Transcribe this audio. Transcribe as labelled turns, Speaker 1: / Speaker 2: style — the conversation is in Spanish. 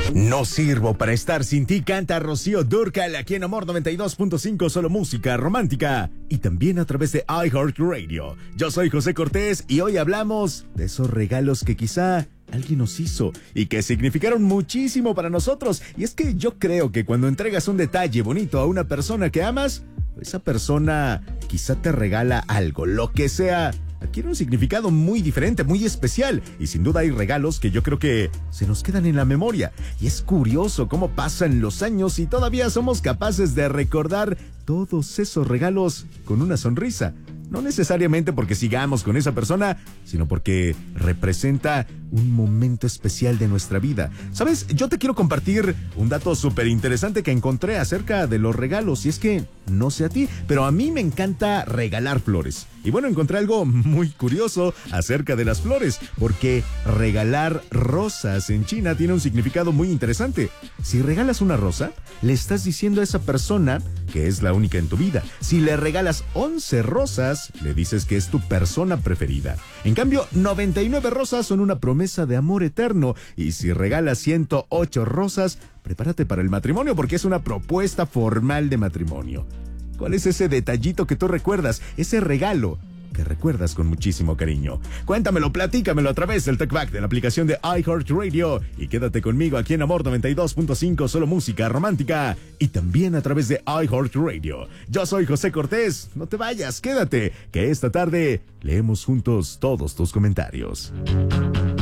Speaker 1: No sirvo para estar sin ti, canta Rocío Dúrcal aquí en Amor 92.5, solo música romántica y también a través de iHeartRadio. Yo soy José Cortés y hoy hablamos de esos regalos que quizá alguien nos hizo y que significaron muchísimo para nosotros. Y es que yo creo que cuando entregas un detalle bonito a una persona que amas, esa persona quizá te regala algo, lo que sea. Adquiere un significado muy diferente, muy especial. Y sin duda hay regalos que yo creo que se nos quedan en la memoria. Y es curioso cómo pasan los años y todavía somos capaces de recordar todos esos regalos con una sonrisa. No necesariamente porque sigamos con esa persona, sino porque representa un momento especial de nuestra vida. ¿Sabes? Yo te quiero compartir un dato súper interesante que encontré acerca de los regalos. Y es que, no sé a ti, pero a mí me encanta regalar flores. Y bueno, encontré algo muy curioso acerca de las flores, porque regalar rosas en China tiene un significado muy interesante. Si regalas una rosa, le estás diciendo a esa persona que es la única en tu vida. Si le regalas 11 rosas, le dices que es tu persona preferida. En cambio, 99 rosas son una promesa de amor eterno. Y si regalas 108 rosas, prepárate para el matrimonio porque es una propuesta formal de matrimonio. ¿Cuál es ese detallito que tú recuerdas? Ese regalo que recuerdas con muchísimo cariño. Cuéntamelo, platícamelo a través del TalkBack de la aplicación de iHeartRadio y quédate conmigo aquí en Amor 92.5, solo música romántica y también a través de iHeartRadio. Yo soy José Cortés, no te vayas, quédate, que esta tarde leemos juntos todos tus comentarios.